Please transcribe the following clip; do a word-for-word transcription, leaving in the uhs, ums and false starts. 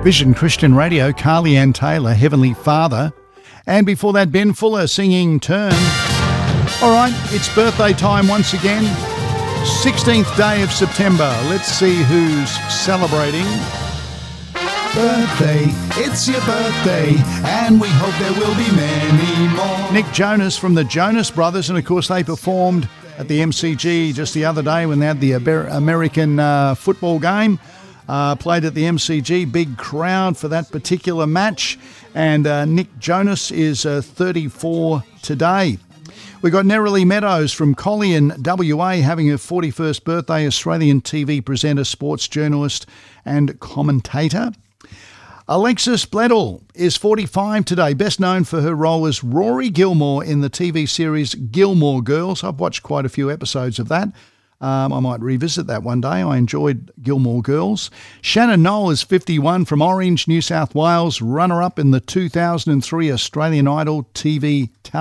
Vision Christian Radio, Carly Ann Taylor, Heavenly Father. And before that, Ben Fuller singing Turn. All right, it's birthday time once again. sixteenth day of September. Let's see who's celebrating. Birthday, it's your birthday, and we hope there will be many more. Nick Jonas from the Jonas Brothers, and of course they performed at the M C G just the other day when they had the American uh, football game. Uh, played at the M C G, big crowd for that particular match. And uh, Nick Jonas is uh, thirty-four today. We've got Nerily Meadows from Collian, W A, having her forty-first birthday, Australian T V presenter, sports journalist and commentator. Alexis Bledel is forty-five today, best known for her role as Rory Gilmore in the T V series Gilmore Girls. I've watched quite a few episodes of that. Um, I might revisit that one day. I enjoyed Gilmore Girls. Shannon Knoll is fifty-one from Orange, New South Wales, runner-up in the two thousand three Australian Idol T V talent